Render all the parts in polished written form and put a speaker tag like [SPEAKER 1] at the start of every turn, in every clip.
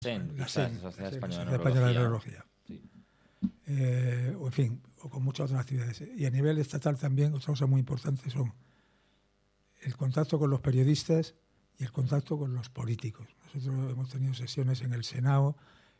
[SPEAKER 1] La
[SPEAKER 2] Sociedad Española de
[SPEAKER 1] Neurología. Sí. O en fin, o con muchas otras actividades. Y a nivel estatal también, otra cosa muy importante son el contacto con los periodistas y el contacto con los políticos. Nosotros hemos tenido sesiones en el Senado,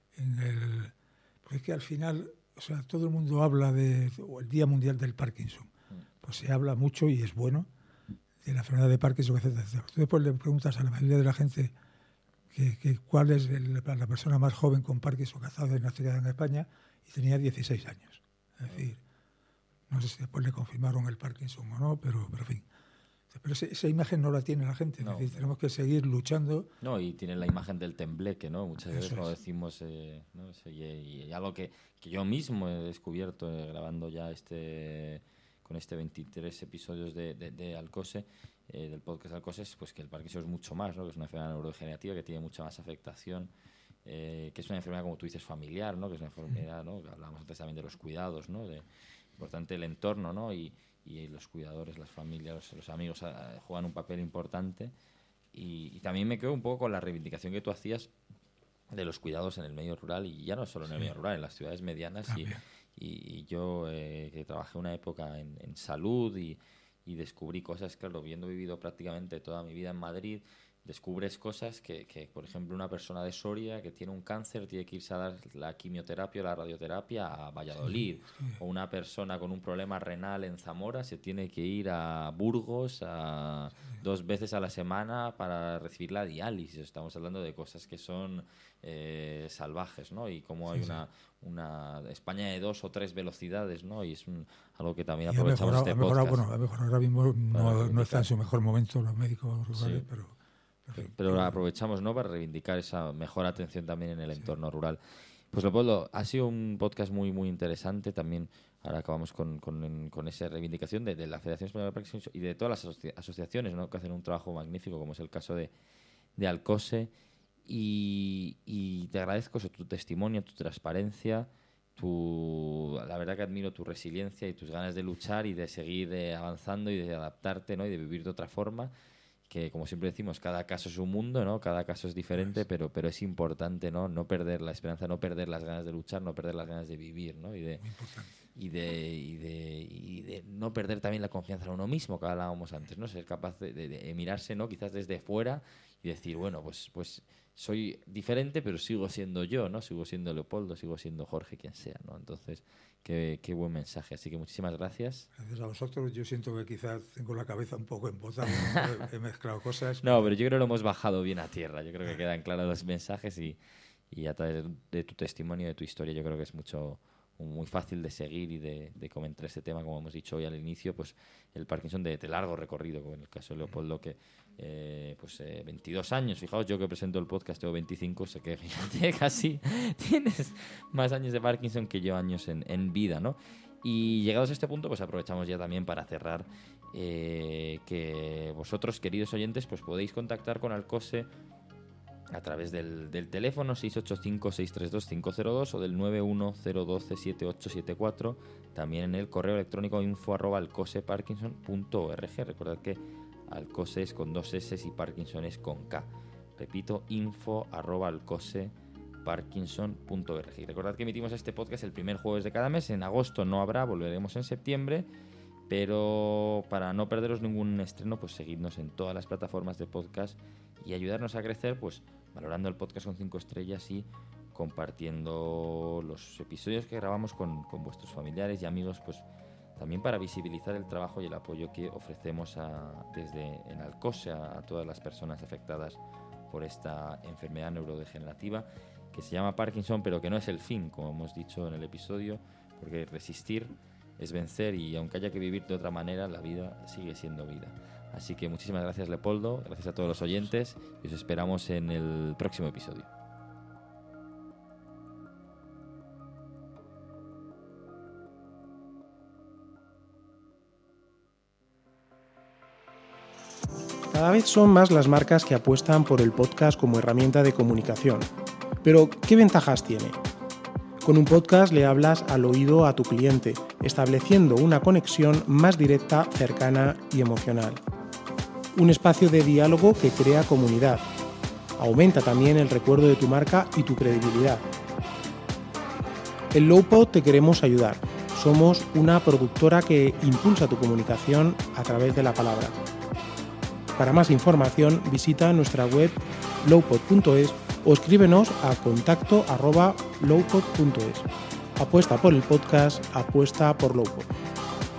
[SPEAKER 1] porque es que al final, o sea, todo el mundo habla del Día Mundial del Parkinson. Pues se habla mucho y es bueno de la enfermedad de Parkinson, etcétera, etcétera. Tú después le preguntas a la mayoría de la gente que cuál es la persona más joven con Parkinson que ha estado en la ciudad en España, y tenía 16 años. Es decir, no sé si después le confirmaron el Parkinson o no, pero en fin. Pero esa imagen no la tiene la gente. No. Es decir, tenemos que seguir luchando.
[SPEAKER 2] No, y tiene la imagen del tembleque, ¿no? Muchas veces cuando decimos, ¿no? Y algo que yo mismo he descubierto grabando ya con 23 episodios de Alcose, del podcast Alcose, pues que el Parkinson es mucho más, ¿no? Que es una enfermedad neurodegenerativa que tiene mucha más afectación, que es una enfermedad, como tú dices, familiar, ¿no? Que es una enfermedad, ¿no? Hablábamos antes también de los cuidados, ¿no? Importante el entorno, ¿no? Y los cuidadores, las familias, los amigos juegan un papel importante. Y también me quedo un poco con la reivindicación que tú hacías de los cuidados en el medio rural, y ya no solo en el medio rural, en las ciudades medianas. Y yo, que trabajé una época en salud y descubrí cosas, claro, habiendo vivido prácticamente toda mi vida en Madrid, descubres cosas que, por ejemplo, una persona de Soria que tiene un cáncer tiene que irse a dar la quimioterapia o la radioterapia a Valladolid. O una persona con un problema renal en Zamora se tiene que ir a Burgos 2 veces a la semana para recibir la diálisis. Estamos hablando de cosas que son salvajes, ¿no? Y como hay una España de 2 o 3 velocidades, ¿no? Y es algo que también aprovechamos este podcast.
[SPEAKER 1] Bueno, a lo mejor ahora mismo no está en su mejor momento los médicos rurales,
[SPEAKER 2] pero aprovechamos, ¿no? Para reivindicar esa mejor atención también en el entorno rural. Pues Leopoldo, ha sido un podcast muy, muy interesante. También ahora acabamos con esa reivindicación de la Federación Española de Parkinson y de todas las asociaciones, ¿no? Que hacen un trabajo magnífico, como es el caso de Alcose. Y te agradezco eso, tu testimonio, tu transparencia, la verdad que admiro tu resiliencia y tus ganas de luchar y de seguir avanzando y de adaptarte, ¿no? Y de vivir de otra forma. Que, como siempre decimos, cada caso es un mundo, ¿no? Cada caso es diferente, pero es importante, ¿no? No perder la esperanza, no perder las ganas de luchar, no perder las ganas de vivir, ¿no? Y de no perder también la confianza en uno mismo, que hablábamos antes, ¿no? Ser capaz de mirarse, ¿no? Quizás desde fuera y decir, bueno, pues soy diferente, pero sigo siendo yo, ¿no? Sigo siendo Leopoldo, sigo siendo Jorge, quien sea, ¿no? Entonces, qué buen mensaje. Así que muchísimas gracias.
[SPEAKER 1] Gracias a vosotros. Yo siento que quizás tengo la cabeza un poco embotada, he mezclado cosas.
[SPEAKER 2] No, pero yo creo que lo hemos bajado bien a tierra. Yo creo que quedan claros los mensajes y a través de tu testimonio, de tu historia, yo creo que es muy fácil de seguir y de comentar este tema, como hemos dicho hoy al inicio, pues el Parkinson de largo recorrido, como en el caso de Leopoldo, que 22 años, fijaos, yo que presento el podcast tengo 25, sé que fíjate, casi tienes más años de Parkinson que yo años en vida, ¿no? Y llegados a este punto, pues aprovechamos ya también para cerrar, que vosotros, queridos oyentes, pues podéis contactar con Alcose a través del teléfono 685-632-502 o del 91012-7874, también en el correo electrónico info@alcoseparkinson.org. Recordad que Alcose es con 2 S y Parkinson es con K. Repito, info@alcoseparkinson.org. Y recordad que emitimos este podcast el primer jueves de cada mes. En agosto no habrá, volveremos en septiembre. Pero para no perderos ningún estreno, pues seguidnos en todas las plataformas de podcast y ayudarnos a crecer, pues valorando el podcast con 5 estrellas y compartiendo los episodios que grabamos con vuestros familiares y amigos, pues también para visibilizar el trabajo y el apoyo que ofrecemos desde en Alcose a todas las personas afectadas por esta enfermedad neurodegenerativa que se llama Parkinson, pero que no es el fin, como hemos dicho en el episodio, porque resistir es vencer y aunque haya que vivir de otra manera, la vida sigue siendo vida. Así que muchísimas gracias, Leopoldo, gracias a todos los oyentes y os esperamos en el próximo episodio.
[SPEAKER 3] Cada vez son más las marcas que apuestan por el podcast como herramienta de comunicación. Pero, ¿qué ventajas tiene? Con un podcast le hablas al oído a tu cliente, estableciendo una conexión más directa, cercana y emocional. Un espacio de diálogo que crea comunidad. Aumenta también el recuerdo de tu marca y tu credibilidad. En Lowpod te queremos ayudar. Somos una productora que impulsa tu comunicación a través de la palabra. Para más información visita nuestra web lowpod.es o escríbenos a contacto@lowpod.es. Apuesta por el podcast, apuesta por Lowpod.